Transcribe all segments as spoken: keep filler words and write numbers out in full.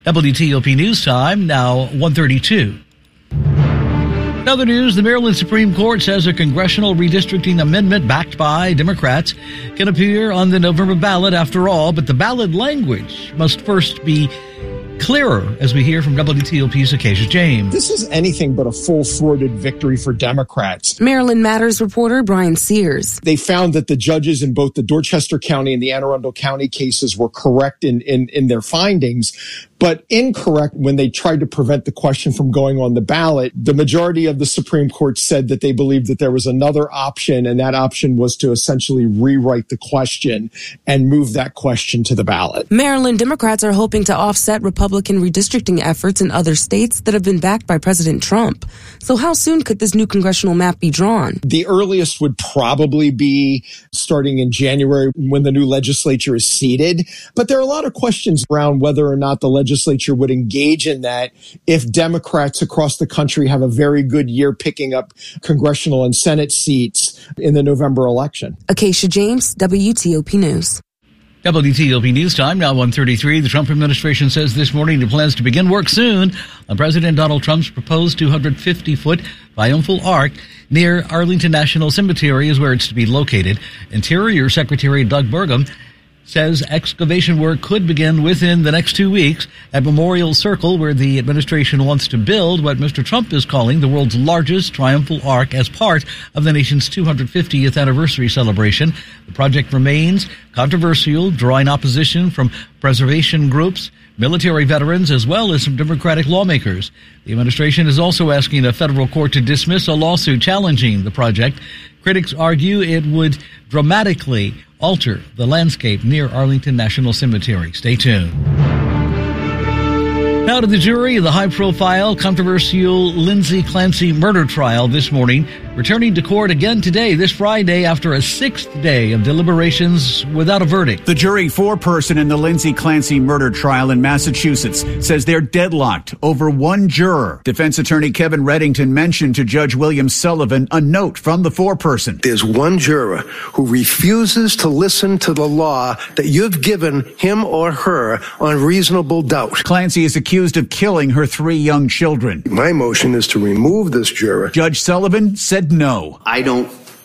W T O P News Time, now one thirty-two. In other news, the Maryland Supreme Court says a congressional redistricting amendment backed by Democrats can appear on the November ballot after all, but the ballot language must first be clearer, as we hear from W T O P's Acacia James. This is anything but a full-throated victory for Democrats. Maryland Matters reporter Brian Sears. They found that the judges in both the Dorchester County and the Anne Arundel County cases were correct in, in, in their findings, but incorrect when they tried to prevent the question from going on the ballot. The majority of the Supreme Court said that they believed that there was another option, and that option was to essentially rewrite the question and move that question to the ballot. Maryland Democrats are hoping to offset Republican redistricting efforts in other states that have been backed by President Trump. So how soon could this new congressional map be drawn? The earliest would probably be starting in January when the new legislature is seated. But there are a lot of questions around whether or not the legislature legislature would engage in that if Democrats across the country have a very good year picking up congressional and Senate seats in the November election. Acacia James, W T O P News. W T O P News Time, now one thirty-three. The Trump administration says this morning it plans to begin work soon on President Donald Trump's proposed two hundred fifty foot triumphal arch near Arlington National Cemetery is where it's to be located. Interior Secretary Doug Burgum says excavation work could begin within the next two weeks at Memorial Circle, where the administration wants to build what Mister Trump is calling the world's largest triumphal arch as part of the nation's two hundred fiftieth anniversary celebration. The project remains controversial, drawing opposition from preservation groups, military veterans, as well as some Democratic lawmakers. The administration is also asking a federal court to dismiss a lawsuit challenging the project. Critics argue it would dramatically alter the landscape near Arlington National Cemetery. Stay tuned. Now to the jury of the high-profile, controversial Lindsay Clancy murder trial this morning, returning to court again today, this Friday, after a sixth day of deliberations without a verdict. The jury four-person in the Lindsay Clancy murder trial in Massachusetts says they're deadlocked over one juror. Defense attorney Kevin Reddington mentioned to Judge William Sullivan a note from the four-person. There's one juror who refuses to listen to the law that you've given him or her on reasonable doubt. Clancy is accused of killing her three young children. My motion is to remove this juror. Judge Sullivan said no. I don't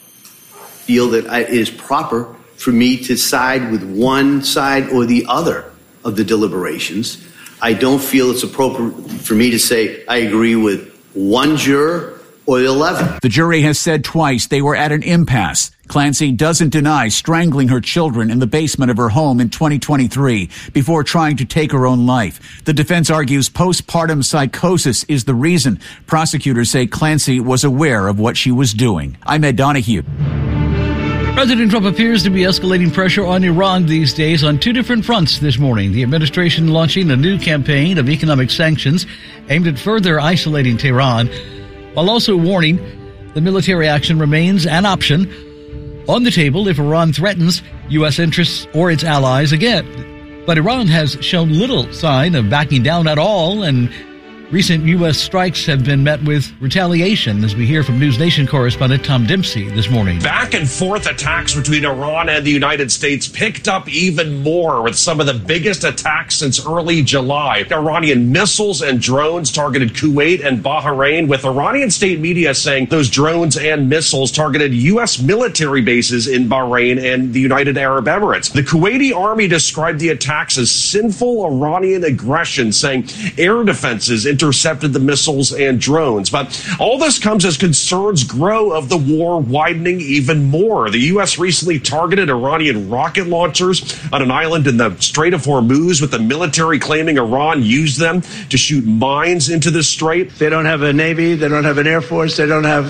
feel that it is proper for me to side with one side or the other of the deliberations. I don't feel it's appropriate for me to say I agree with one juror or eleven. The jury has said twice they were at an impasse. Clancy doesn't deny strangling her children in the basement of her home in twenty twenty-three before trying to take her own life. The defense argues postpartum psychosis is the reason. Prosecutors say Clancy was aware of what she was doing. I'm Ed Donahue. President Trump appears to be escalating pressure on Iran these days on two different fronts this morning. The administration launching a new campaign of economic sanctions aimed at further isolating Tehran, while also warning that military action remains an option on the table if Iran threatens U S interests or its allies again. But Iran has shown little sign of backing down at all, and recent U S strikes have been met with retaliation, as we hear from News Nation correspondent Tom Dempsey this morning. Back and forth attacks between Iran and the United States picked up even more, with some of the biggest attacks since early July. Iranian missiles and drones targeted Kuwait and Bahrain, with Iranian state media saying those drones and missiles targeted U S military bases in Bahrain and the United Arab Emirates. The Kuwaiti army described the attacks as sinful Iranian aggression, saying air defenses intercepted the missiles and drones. But all this comes as concerns grow of the war widening even more. The U S recently targeted Iranian rocket launchers on an island in the Strait of Hormuz, with the military claiming Iran used them to shoot mines into the strait. They don't have a navy, they don't have an air force, they don't have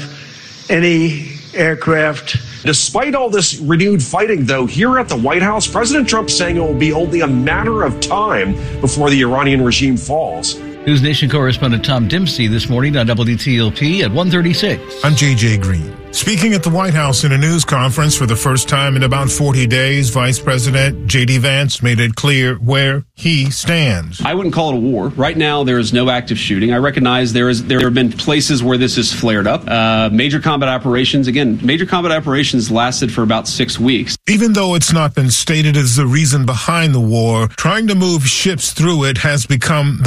any aircraft. Despite all this renewed fighting, though, here at the White House, President Trump saying it will be only a matter of time before the Iranian regime falls. News Nation correspondent Tom Dempsey this morning on W T O P at one thirty-six. I'm J J Green. Speaking at the White House in a news conference for the first time in about forty days, Vice President J D Vance made it clear where he stands. I wouldn't call it a war. Right now, there is no active shooting. I recognize there is there have been places where this has flared up. Uh, major combat operations, again, major combat operations lasted for about six weeks. Even though it's not been stated as the reason behind the war, trying to move ships through it has become